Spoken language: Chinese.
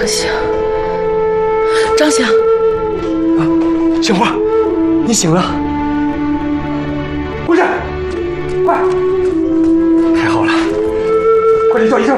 张醒，张醒！ 啊，杏花，你醒了！回去，快！